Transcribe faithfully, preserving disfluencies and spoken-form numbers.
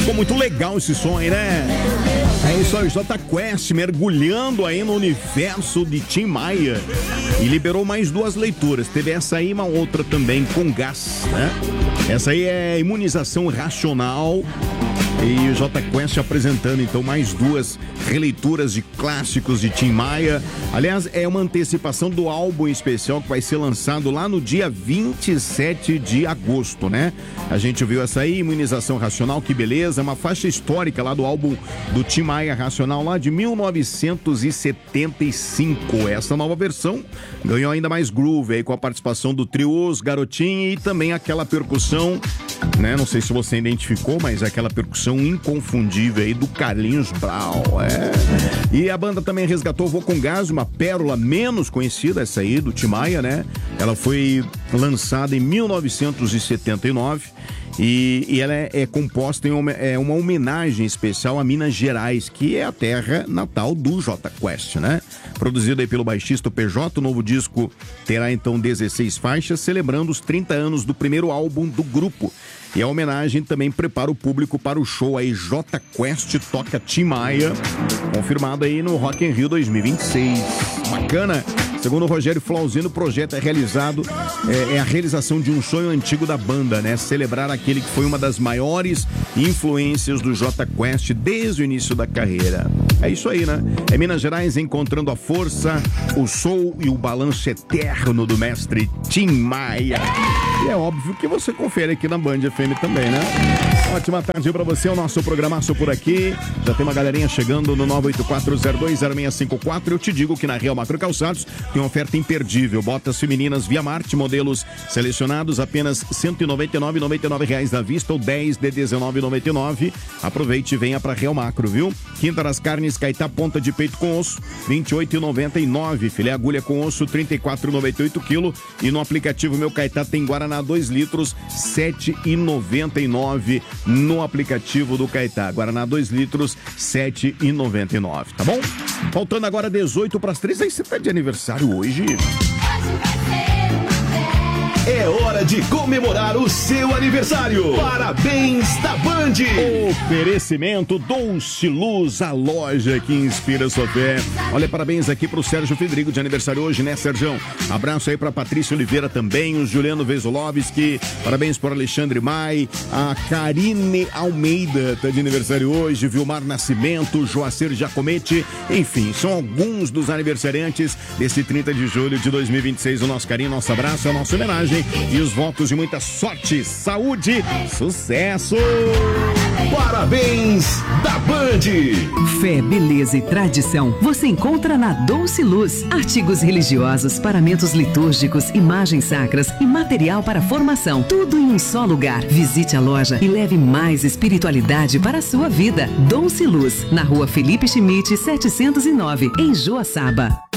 Ficou muito legal esse som aí, né? É isso aí, Jota Quest mergulhando aí no universo de Tim Maia. E liberou mais duas leituras. Teve essa aí e uma outra também com gás, né? Essa aí é Imunização Racional. E o Jota Quest apresentando então mais duas releituras de clássicos de Tim Maia. Aliás, é uma antecipação do álbum especial que vai ser lançado lá no dia vinte e sete de agosto, né? A gente viu essa aí, Imunização Racional, que beleza, uma faixa histórica lá do álbum do Tim Maia Racional lá de mil novecentos e setenta e cinco. Essa nova versão ganhou ainda mais groove aí com a participação do trio Os Garotinho e também aquela percussão, né? Não sei se você identificou, mas aquela percussão inconfundível aí do Carlinhos Brau, é. E a banda também resgatou Vou Com Gás, uma pérola menos conhecida, essa aí, do Tim Maia, né? Ela foi lançada em mil novecentos e setenta e nove e, e ela é, é composta em uma, é uma homenagem especial a Minas Gerais, que é a terra natal do Jota Quest, né? Produzido aí pelo baixista P J, o novo disco terá então dezesseis faixas, celebrando os trinta anos do primeiro álbum do grupo. E a homenagem também prepara o público para o show aí Jota Quest toca Tim Maia, confirmado aí no Rock in Rio dois mil e vinte e seis. Bacana! Segundo o Rogério Flauzino, o projeto é realizado, é, é a realização de um sonho antigo da banda, né? Celebrar aquele que foi uma das maiores influências do Jota Quest desde o início da carreira. É isso aí, né? É Minas Gerais encontrando a força, o soul e o balanço eterno do mestre Tim Maia. E é óbvio que você confere aqui na Band F M também, né? Ótima tarde pra você, o nosso programaço por aqui. Já tem uma galerinha chegando no nove oito quatro zero dois zero seis cinco quatro. Eu te digo que na Real Macro Calçados tem uma oferta imperdível. Botas femininas Via Marte, modelos selecionados, apenas cento e noventa e nove reais e noventa e nove centavos à vista ou dez de dezenove reais e noventa e nove centavos. Aproveite e venha pra Real Macro, viu? Quinta das Carnes, Caetá, ponta de peito com osso, vinte e oito reais e noventa e nove centavos. Filé agulha com osso, trinta e quatro reais e noventa e oito centavos. E no aplicativo Meu Caetá tem Guaraná dois litros, sete reais e noventa e nove centavos. No aplicativo do Caetá, Guaraná dois litros, sete reais e noventa e nove centavos, tá bom? Faltando agora dezoito para as três, aí você tá de aniversário hoje. É hora de comemorar o seu aniversário. Parabéns da Band. Oferecimento Doce Luz, a loja que inspira sua fé. Olha, parabéns aqui pro Sérgio Federico de aniversário hoje, né, Sérgio? Abraço aí pra Patrícia Oliveira também, o Juliano Vesolovski. Parabéns pro Alexandre Mai, a Karine Almeida tá de aniversário hoje, Vilmar Nascimento, Joacer Jacomete. Enfim, são alguns dos aniversariantes desse trinta de julho de dois mil e vinte e seis. O nosso carinho, nosso abraço, a nossa homenagem e os votos de muita sorte, saúde, sucesso! Parabéns da Band! Fé, beleza e tradição você encontra na Doce Luz. Artigos religiosos, paramentos litúrgicos, imagens sacras e material para formação. Tudo em um só lugar. Visite a loja e leve mais espiritualidade para a sua vida. Doce Luz, na rua Felipe Schmidt, setecentos e nove, em Joaçaba.